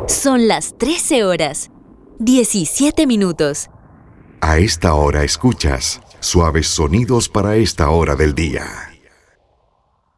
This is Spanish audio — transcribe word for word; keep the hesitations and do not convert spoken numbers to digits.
Son las trece horas, diecisiete minutos. A esta hora escuchas suaves sonidos para esta hora del día.